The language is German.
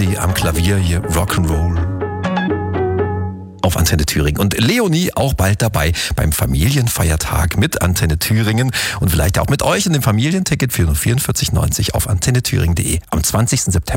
Gysi am Klavier hier, Rock'n'Roll auf Antenne Thüringen. Und Leonie auch bald dabei beim Familienfeiertag mit Antenne Thüringen und vielleicht auch mit euch in dem Familienticket für nur 44,90 auf antennethüringen.de am 20. September.